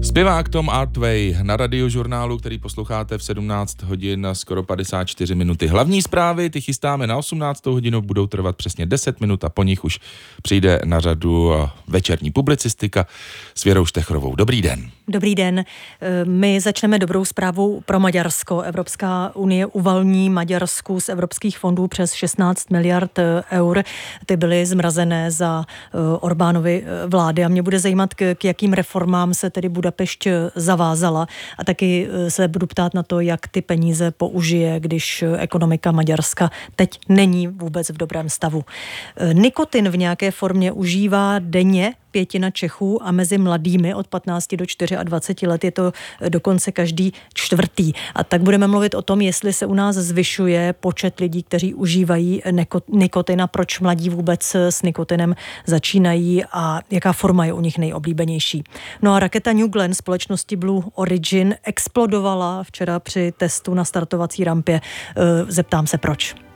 Zpěvák Tom Artway na Radiožurnálu, který posloucháte v 17 hodin a skoro 54 minuty. Hlavní zprávy, ty chystáme na 18 hodinu, budou trvat přesně 10 minut a po nich už přijde na řadu večerní publicistika s Věrou Štechrovou. Dobrý den. Dobrý den. My začneme dobrou zprávou pro Maďarsko. Evropská unie uvolní Maďarsku z evropských fondů přes 16 miliard eur. Ty byly zmrazené za Orbánovy vlády a mě bude zajímat, k jakým reformám se tedy Budapešť zavázala a taky se budu ptát na to, jak ty peníze použije, když ekonomika Maďarska teď není vůbec v dobrém stavu. Nikotin v nějaké formě užívá denně 1/5 Čechů a mezi mladými od 15 do 24 let je to dokonce každý 4. A tak budeme mluvit o tom, jestli se u nás zvyšuje počet lidí, kteří užívají nikotin a proč mladí vůbec s nikotinem začínají a jaká forma je u nich nejoblíbenější. No a raketa New Glenn společnosti Blue Origin explodovala včera při testu na startovací rampě. Zeptám se proč.